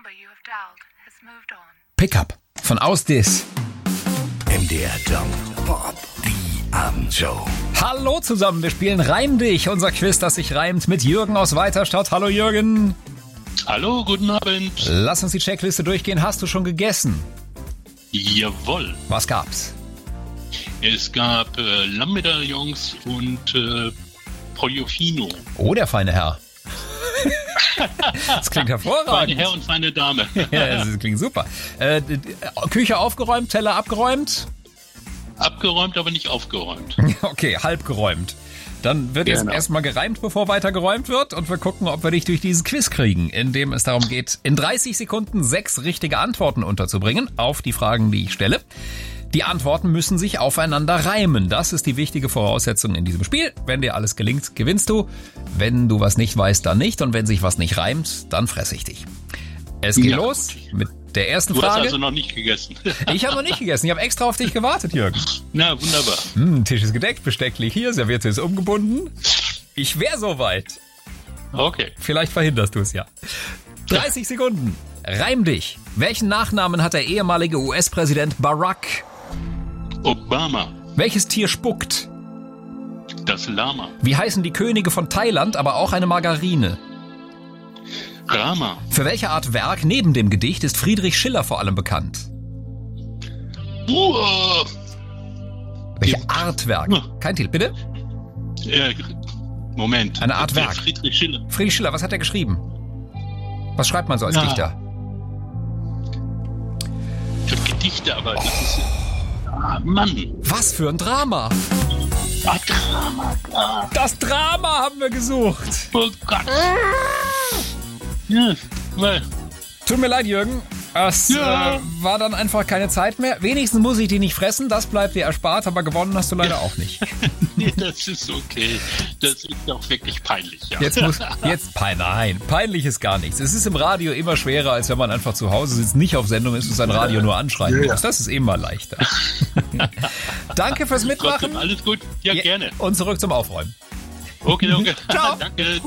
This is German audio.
Pickup von Ausdis. MDR Jump Bob, die Abendshow. Hallo zusammen, wir spielen Reim dich, unser Quiz, das sich reimt, mit Jürgen aus Weiterstadt. Hallo Jürgen. Hallo, guten Abend. Lass uns die Checkliste durchgehen. Hast du schon gegessen? Jawohl. Was gab's? Es gab Lammmedaillons und Portofino. Oh, der feine Herr. Das klingt hervorragend. Feine Herr und feine Dame. Ja, das klingt super. Küche aufgeräumt, Teller abgeräumt? Abgeräumt, aber nicht aufgeräumt. Okay, halb geräumt. Dann wird jetzt erstmal gereimt, bevor weiter geräumt wird. Und wir gucken, ob wir dich durch dieses Quiz kriegen, in dem es darum geht, in 30 Sekunden 6 richtige Antworten unterzubringen auf die Fragen, die ich stelle. Die Antworten müssen sich aufeinander reimen. Das ist die wichtige Voraussetzung in diesem Spiel. Wenn dir alles gelingt, gewinnst du. Wenn du was nicht weißt, dann nicht. Und wenn sich was nicht reimt, dann fresse ich dich. Es geht los mit der ersten Frage. Du hast also noch nicht gegessen. Ich habe noch nicht gegessen. Ich habe extra auf dich gewartet, Jürgen. Na, wunderbar. Tisch ist gedeckt, Besteck liegt hier, Serviette ist umgebunden. Ich wäre soweit. Okay. Vielleicht verhinderst du es ja. 30 Sekunden. Reim dich. Welchen Nachnamen hat der ehemalige US-Präsident Barack? Obama. Welches Tier spuckt? Das Lama. Wie heißen die Könige von Thailand, aber auch eine Margarine? Rama. Für welche Art Werk neben dem Gedicht ist Friedrich Schiller vor allem bekannt? Welche Art Werk? Kein Titel, bitte? Moment. Eine Art Werk. Friedrich Schiller. Friedrich Schiller, was hat er geschrieben? Was schreibt man so als Dichter? Gedichte, aber das ist... Mann. Was für ein Drama. Drama. Das Drama haben wir gesucht. Oh Gott. Ja, weil... Tut mir leid, Jürgen. Es war dann einfach keine Zeit mehr. Wenigstens muss ich die nicht fressen, das bleibt dir erspart, aber gewonnen hast du leider auch nicht. Nee, das ist okay. Das ist doch wirklich peinlich, ja. Nein, peinlich ist gar nichts. Es ist im Radio immer schwerer, als wenn man einfach zu Hause sitzt, nicht auf Sendung ist und sein Radio nur anschreiben muss. Das ist immer leichter. Danke fürs Mitmachen. Trotzdem alles gut? Ja, gerne. Und zurück zum Aufräumen. Okay. Ciao. Danke.